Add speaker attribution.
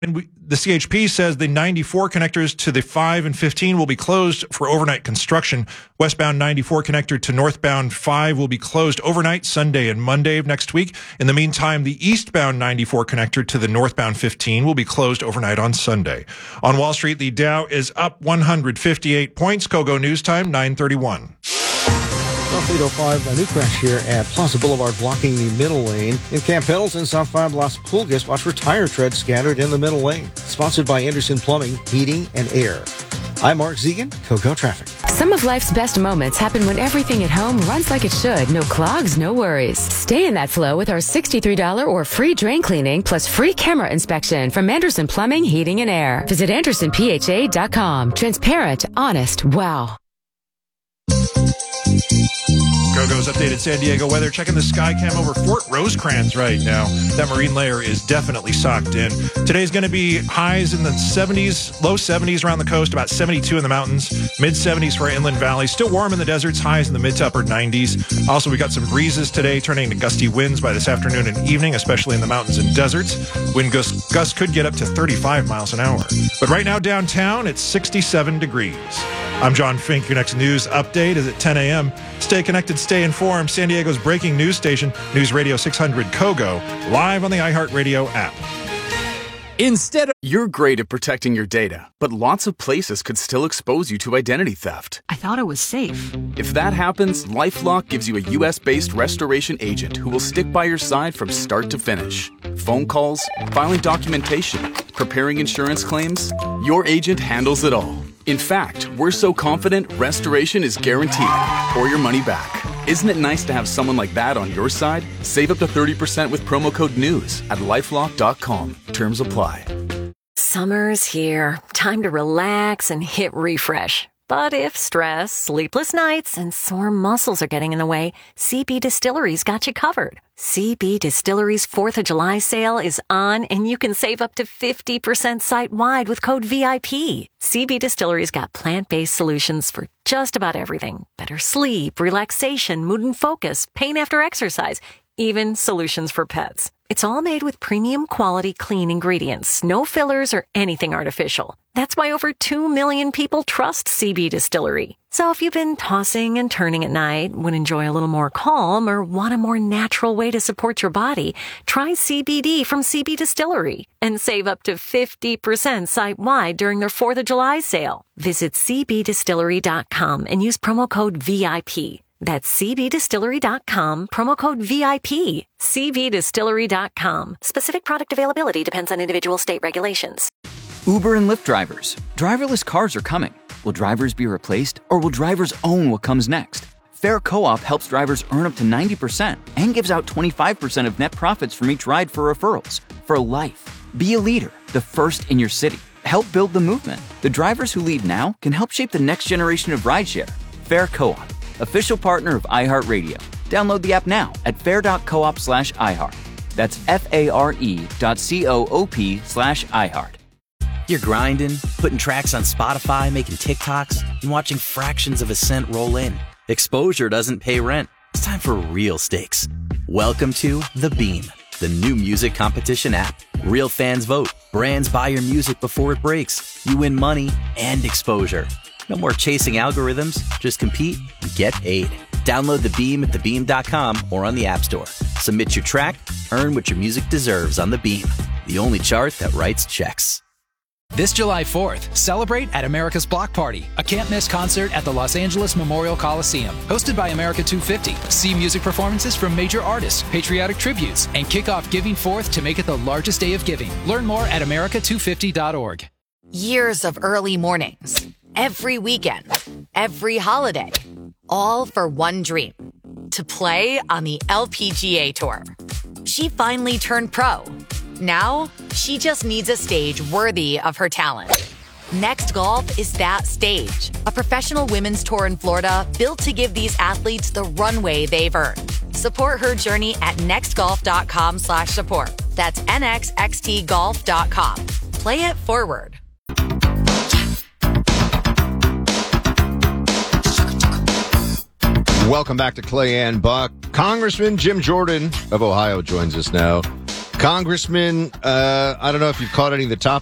Speaker 1: And the CHP says the 94 connectors to the 5 and 15 will be closed for overnight construction. Westbound 94 connector to northbound 5 will be closed overnight Sunday and Monday of next week. In the meantime, the eastbound 94 connector to the northbound 15 will be closed overnight on Sunday. On Wall Street, the Dow is up 158 points. Kogo News Time, 9:31.
Speaker 2: South 805, a new crash here at Plaza Boulevard blocking the middle lane. In Camp Pendleton, South 5 Las Pulgas, watch for tire treads scattered in the middle lane. Sponsored by Anderson Plumbing, Heating, and Air. I'm Mark Zegan, Kogo Traffic.
Speaker 3: Some of life's best moments happen when everything at home runs like it should. No clogs, no worries. Stay in that flow with our $63 or free drain cleaning plus free camera inspection from Anderson Plumbing, Heating, and Air. Visit AndersonPHA.com. Transparent, honest, wow.
Speaker 1: Kogo's updated San Diego weather. Checking the sky cam over Fort Rosecrans right now. That marine layer is definitely socked in. Today's going to be highs in the 70s, low 70s around the coast, about 72 in the mountains, mid 70s for our inland valleys. Still warm in the deserts, highs in the mid to upper 90s. Also, we got some breezes today, turning to gusty winds by this afternoon and evening, especially in the mountains and deserts. Wind gusts could get up to 35 miles an hour. But right now downtown, it's 67 degrees. I'm John Fink. Your next news update is at 10 a.m. Stay connected, stay informed. San Diego's breaking news station, News Radio 600 Kogo, live on the iHeartRadio app.
Speaker 4: You're great at protecting your data, but lots of places could still expose you to identity theft.
Speaker 5: I thought it was safe.
Speaker 4: If that happens, LifeLock gives you a U.S.-based restoration agent who will stick by your side from start to finish. Phone calls, filing documentation, preparing insurance claims, your agent handles it all. In fact, we're so confident restoration is guaranteed or your money back. Isn't it nice to have someone like that on your side? Save up to 30% with promo code NEWS at LifeLock.com. Terms apply.
Speaker 6: Summer's here. Time to relax and hit refresh. But if stress, sleepless nights, and sore muscles are getting in the way, CB Distillery's got you covered. CB Distillery's 4th of July sale is on, and you can save up to 50% site-wide with code VIP. CB Distillery's got plant-based solutions for just about everything. Better sleep, relaxation, mood and focus, pain after exercise, even solutions for pets. It's all made with premium quality clean ingredients, no fillers or anything artificial. That's why over 2 million people trust CB Distillery. So if you've been tossing and turning at night, would enjoy a little more calm, or want a more natural way to support your body, try CBD from CB Distillery and save up to 50% site-wide during their 4th of July sale. Visit cbdistillery.com and use promo code VIP. That's cbdistillery.com, promo code VIP. cbdistillery.com. Specific product availability depends on individual state regulations.
Speaker 7: Uber and Lyft drivers. Driverless cars are coming. Will drivers be replaced, or will drivers own what comes next? Fair Co-op helps drivers earn up to 90% and gives out 25% of net profits from each ride for referrals. For life. Be a leader, the first in your city. Help build the movement. The drivers who lead now can help shape the next generation of rideshare. Fair Co-op. Official partner of iHeartRadio. Download the app now at fair.coop/iHeart. That's FARE.coop/iHeart.
Speaker 8: You're grinding, putting tracks on Spotify, making TikToks, and watching fractions of a cent roll in. Exposure doesn't pay rent. It's time for real stakes. Welcome to The Beam, the new music competition app. Real fans vote. Brands buy your music before it breaks. You win money and exposure. No more chasing algorithms. Just compete and get paid. Download The Beam at thebeam.com or on the App Store. Submit your track, earn what your music deserves on The Beam, the only chart that writes checks.
Speaker 9: This July 4th, celebrate at America's Block Party, a can't-miss concert at the Los Angeles Memorial Coliseum. Hosted by America 250. See music performances from major artists, patriotic tributes, and kick off Giving Forth to make it the largest day of giving. Learn more at america250.org.
Speaker 10: Years of early mornings, every weekend, every holiday, all for one dream, to play on the LPGA Tour. She finally turned pro. Now, she just needs a stage worthy of her talent. Next Golf is that stage, a professional women's tour in Florida built to give these athletes the runway they've earned. Support her journey at nextgolf.com/support. That's nxxtgolf.com. Play it forward.
Speaker 11: Welcome back to Clay and Buck. Congressman Jim Jordan of Ohio joins us now.
Speaker 5: Congressman, I don't know if you've caught any of the top